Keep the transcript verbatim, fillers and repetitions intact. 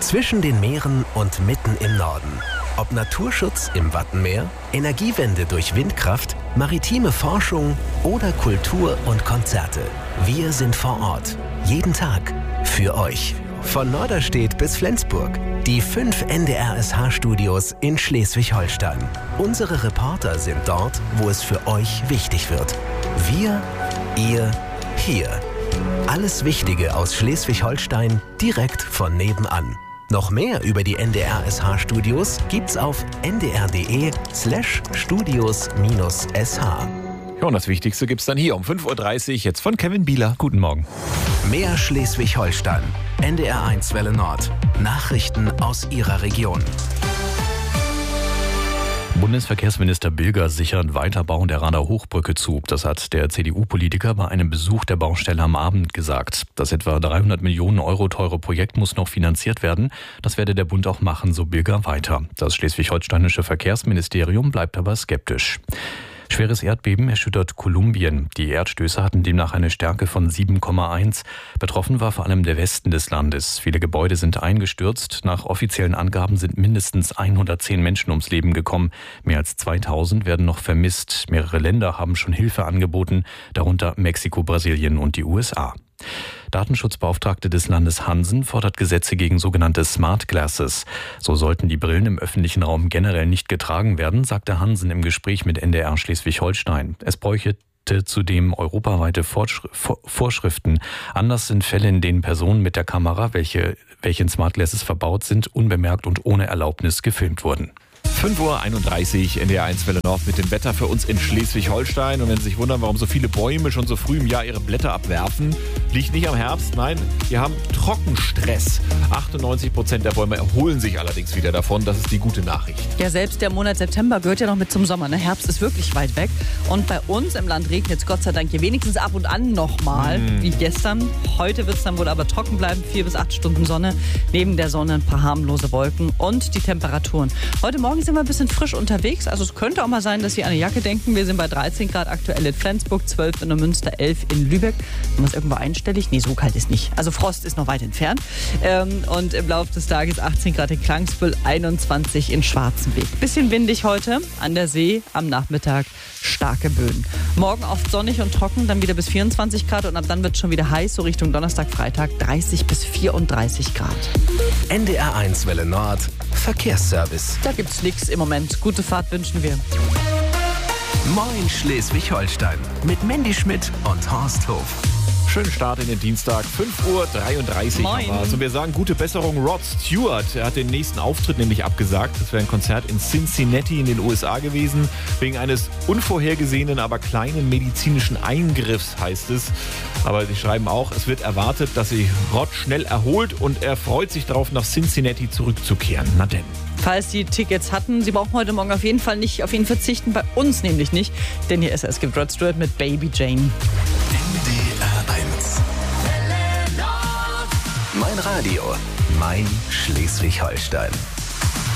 Zwischen den Meeren und mitten im Norden. Ob Naturschutz im Wattenmeer, Energiewende durch Windkraft, maritime Forschung oder Kultur und Konzerte. Wir sind vor Ort. Jeden Tag. Für euch. Von Norderstedt bis Flensburg. Die fünf N D R S H-Studios in Schleswig-Holstein. Unsere Reporter sind dort, wo es für euch wichtig wird. Wir, ihr, hier. Alles Wichtige aus Schleswig-Holstein direkt von nebenan. Noch mehr über die N D R S H-Studios gibt's auf ndr.de slash studios minus sh. Ja, und das Wichtigste gibt's dann hier um fünf Uhr dreißig, jetzt von Kevin Bieler. Guten Morgen. Mehr Schleswig-Holstein. N D R eins Welle Nord. Nachrichten aus Ihrer Region. Bundesverkehrsminister Bilger sichert Weiterbau der Rader Hochbrücke zu. Das hat der C D U-Politiker bei einem Besuch der Baustelle am Abend gesagt. Das etwa dreihundert Millionen Euro teure Projekt muss noch finanziert werden. Das werde der Bund auch machen, so Bilger weiter. Das schleswig-holsteinische Verkehrsministerium bleibt aber skeptisch. Schweres Erdbeben erschüttert Kolumbien. Die Erdstöße hatten demnach eine Stärke von sieben Komma eins. Betroffen war vor allem der Westen des Landes. Viele Gebäude sind eingestürzt. Nach offiziellen Angaben sind mindestens hundertzehn Menschen ums Leben gekommen. Mehr als zweitausend werden noch vermisst. Mehrere Länder haben schon Hilfe angeboten, darunter Mexiko, Brasilien und die U S A. Datenschutzbeauftragte des Landes Hansen fordert Gesetze gegen sogenannte Smart Glasses. So sollten die Brillen im öffentlichen Raum generell nicht getragen werden, sagte Hansen im Gespräch mit N D R Schleswig-Holstein. Es bräuchte zudem europaweite Vorschriften. Anders sind Fälle, in denen Personen mit der Kamera, welche, welche in Smart Glasses verbaut sind, unbemerkt und ohne Erlaubnis gefilmt wurden. fünf Uhr einunddreißig, N D R eins Welle Nord mit dem Wetter für uns in Schleswig-Holstein. Und wenn Sie sich wundern, warum so viele Bäume schon so früh im Jahr ihre Blätter abwerfen, liegt nicht am Herbst, nein, wir haben Trockenstress. achtundneunzig Prozent der Bäume erholen sich allerdings wieder davon. Das ist die gute Nachricht. Ja, selbst der Monat September gehört ja noch mit zum Sommer. Der Herbst ist wirklich weit weg. Und bei uns im Land regnet es Gott sei Dank hier wenigstens ab und an nochmal, mm. wie gestern. Heute wird es dann wohl aber trocken bleiben. Vier bis acht Stunden Sonne. Neben der Sonne ein paar harmlose Wolken und die Temperaturen. Heute Morgen sind wir ein bisschen frisch unterwegs. Also es könnte auch mal sein, dass Sie an eine Jacke denken. Wir sind bei dreizehn Grad aktuell in Flensburg, zwölf in Neumünster, elf in Lübeck. Haben wir es irgendwo einstellig? Nee, so kalt ist nicht. Also Frost ist noch weit entfernt. Ähm, und im Laufe des Tages achtzehn Grad in Klangsbüll, einundzwanzig in Schwarzenbeek. Bisschen windig heute an der See, am Nachmittag starke Böen. Morgen oft sonnig und trocken, dann wieder bis vierundzwanzig Grad und ab dann wird es schon wieder heiß, so Richtung Donnerstag, Freitag, dreißig bis vierunddreißig Grad. N D R eins Welle Nord. Verkehrsservice. Da gibt's nichts im Moment. Gute Fahrt wünschen wir. Moin Schleswig-Holstein mit Mandy Schmidt und Horst Hof. Schönen Start in den Dienstag, fünf Uhr dreiunddreißig. Moin. Also wir sagen gute Besserung. Rod Stewart, er hat den nächsten Auftritt nämlich abgesagt. Das wäre ein Konzert in Cincinnati in den U S A gewesen. Wegen eines unvorhergesehenen, aber kleinen medizinischen Eingriffs, heißt es. Aber sie schreiben auch, es wird erwartet, dass sich Rod schnell erholt und er freut sich darauf, nach Cincinnati zurückzukehren. Na denn. Falls Sie Tickets hatten, Sie brauchen heute Morgen auf jeden Fall nicht auf ihn verzichten, bei uns nämlich nicht. Denn hier ist er, es gibt Rod Stewart mit Baby Jane. N D R eins. Mein Radio, mein Schleswig-Holstein.